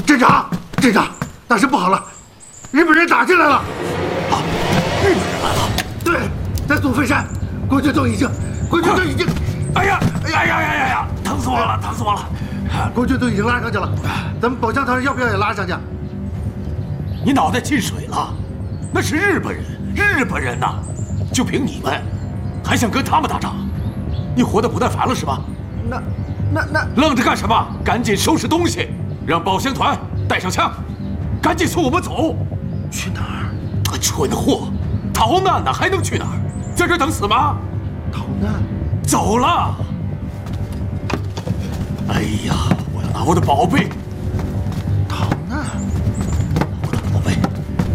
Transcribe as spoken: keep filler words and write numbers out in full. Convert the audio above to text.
镇长，镇长，大事不好了，日本人打进来了！ 啊，日本人来了？ 对，在祖飞山，国军都已经，国军都已经， 哎呀，哎呀呀呀呀呀，疼死我了，疼死我了！ 国军都已经拉上去了，咱们宝江团要不要也拉上去？ 你脑袋进水了？那是日本人，日本人呐！就凭你们，还想跟他们打仗？你活得不耐烦了是吧？ 那、那、那， 愣着干什么？赶紧收拾东西，让宝箱团带上枪，赶紧送我们走。 去哪儿？ 蠢货，逃难呢，还能去哪儿？在这等死吗？ 逃难？ 走了。哎呀，我要拿我的宝贝。 逃难？